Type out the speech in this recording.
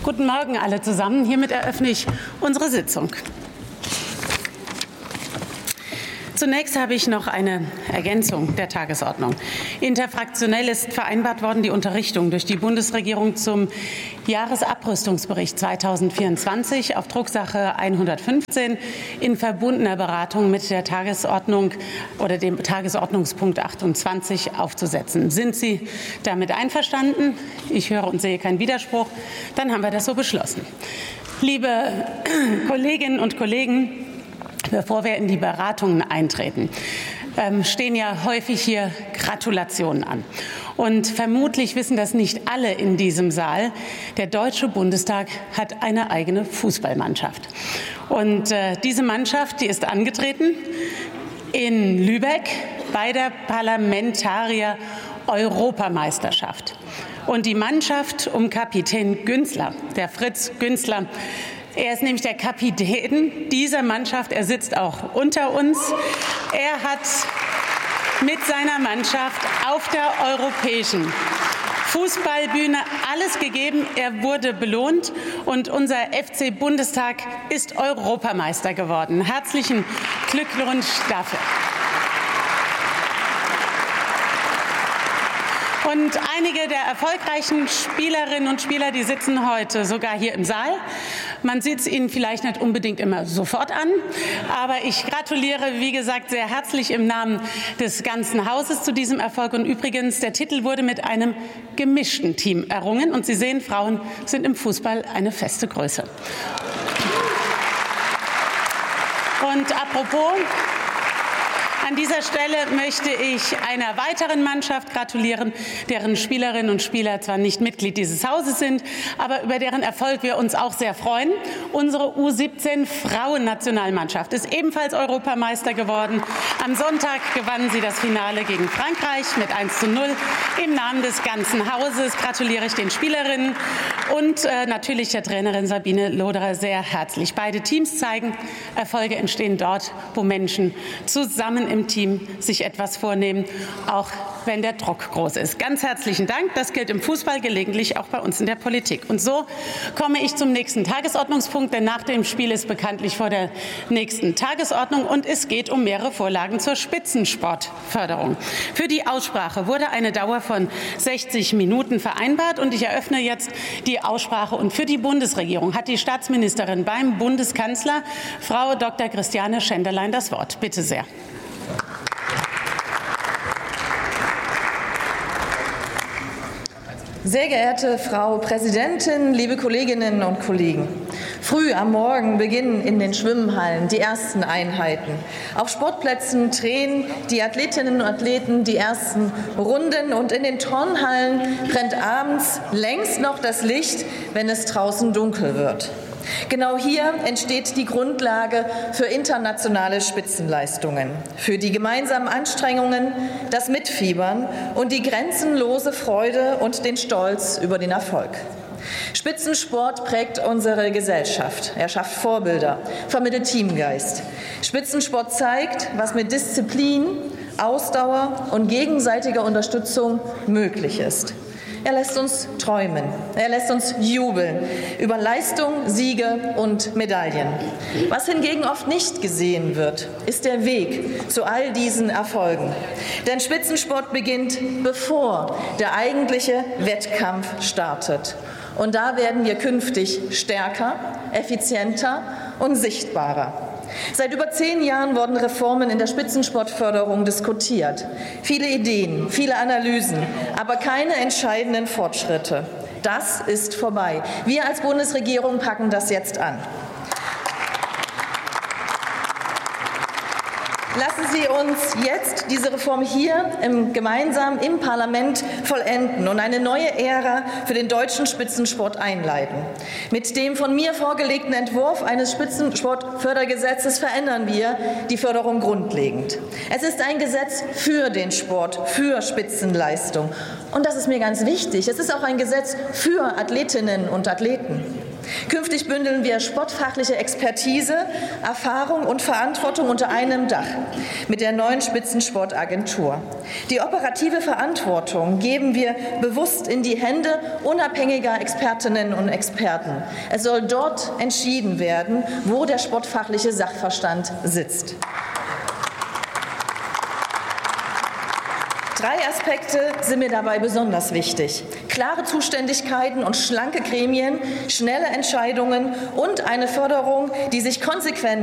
Guten Morgen alle zusammen. Hiermit eröffne ich unsere Sitzung. Zunächst habe ich noch eine Ergänzung der Tagesordnung. Interfraktionell ist vereinbart worden, die Unterrichtung durch die Bundesregierung zum Jahresabrüstungsbericht 2024 auf Drucksache 115 in verbundener Beratung mit der Tagesordnung oder dem Tagesordnungspunkt 28 aufzusetzen. Sind Sie damit einverstanden? Ich höre und sehe keinen Widerspruch. Dann haben wir das so beschlossen. Liebe Kolleginnen und Kollegen, bevor wir in die Beratungen eintreten, stehen ja häufig hier Gratulationen an. Und vermutlich wissen das nicht alle in diesem Saal. Der Deutsche Bundestag hat eine eigene Fußballmannschaft. Und diese Mannschaft, die ist angetreten in Lübeck bei der Parlamentarier-Europameisterschaft. Und die Mannschaft um Kapitän Günzler, der Fritz Günzler, er ist nämlich der Kapitän dieser Mannschaft. Er sitzt auch unter uns. Er hat mit seiner Mannschaft auf der europäischen Fußballbühne alles gegeben. Er wurde belohnt und unser FC Bundestag ist Europameister geworden. Herzlichen Glückwunsch dafür. Und einige der erfolgreichen Spielerinnen und Spieler, die sitzen heute sogar hier im Saal. Man sieht es ihnen vielleicht nicht unbedingt immer sofort an, aber ich gratuliere, wie gesagt, sehr herzlich im Namen des ganzen Hauses zu diesem Erfolg. Und übrigens, der Titel wurde mit einem gemischten Team errungen. Und Sie sehen, Frauen sind im Fußball eine feste Größe. Und apropos, an dieser Stelle möchte ich einer weiteren Mannschaft gratulieren, deren Spielerinnen und Spieler zwar nicht Mitglied dieses Hauses sind, aber über deren Erfolg wir uns auch sehr freuen. Unsere U17-Frauennationalmannschaft ist ebenfalls Europameister geworden. Am Sonntag gewannen sie das Finale gegen Frankreich mit 1:0. Im Namen des ganzen Hauses gratuliere ich den Spielerinnen und natürlich der Trainerin Sabine Loderer sehr herzlich. Beide Teams zeigen, Erfolge entstehen dort, wo Menschen zusammen im Team sich etwas vornehmen, auch wenn der Druck groß ist. Ganz herzlichen Dank. Das gilt im Fußball, gelegentlich auch bei uns in der Politik. Und so komme ich zum nächsten Tagesordnungspunkt, denn nach dem Spiel ist bekanntlich vor der nächsten Tagesordnung und es geht um mehrere Vorlagen zur Spitzensportförderung. Für die Aussprache wurde eine Dauer von 60 Minuten vereinbart und ich eröffne jetzt die Aussprache. Und für die Bundesregierung hat die Staatsministerin beim Bundeskanzler, Frau Dr. Christiane Schenderlein, das Wort. Bitte sehr. Sehr geehrte Frau Präsidentin, liebe Kolleginnen und Kollegen! Früh am Morgen beginnen in den Schwimmhallen die ersten Einheiten. Auf Sportplätzen drehen die Athletinnen und Athleten die ersten Runden und in den Turnhallen brennt abends längst noch das Licht, wenn es draußen dunkel wird. Genau hier entsteht die Grundlage für internationale Spitzenleistungen, für die gemeinsamen Anstrengungen, das Mitfiebern und die grenzenlose Freude und den Stolz über den Erfolg. Spitzensport prägt unsere Gesellschaft. Er schafft Vorbilder, vermittelt Teamgeist. Spitzensport zeigt, was mit Disziplin, Ausdauer und gegenseitiger Unterstützung möglich ist. Er lässt uns träumen, er lässt uns jubeln über Leistung, Siege und Medaillen. Was hingegen oft nicht gesehen wird, ist der Weg zu all diesen Erfolgen. Denn Spitzensport beginnt, bevor der eigentliche Wettkampf startet. Und da werden wir künftig stärker, effizienter und sichtbarer. Seit über 10 Jahren wurden Reformen in der Spitzensportförderung diskutiert. Viele Ideen, viele Analysen, aber keine entscheidenden Fortschritte. Das ist vorbei. Wir als Bundesregierung packen das jetzt an. Lassen Sie uns jetzt diese Reform hier gemeinsam im Parlament vollenden und eine neue Ära für den deutschen Spitzensport einleiten. Mit dem von mir vorgelegten Entwurf eines Spitzensportfördergesetzes verändern wir die Förderung grundlegend. Es ist ein Gesetz für den Sport, für Spitzenleistung. Und das ist mir ganz wichtig. Es ist auch ein Gesetz für Athletinnen und Athleten. Künftig bündeln wir sportfachliche Expertise, Erfahrung und Verantwortung unter einem Dach mit der neuen Spitzensportagentur. Die operative Verantwortung geben wir bewusst in die Hände unabhängiger Expertinnen und Experten. Es soll dort entschieden werden, wo der sportfachliche Sachverstand sitzt. 3 Aspekte sind mir dabei besonders wichtig: klare Zuständigkeiten und schlanke Gremien, schnelle Entscheidungen und eine Förderung, die sich konsequent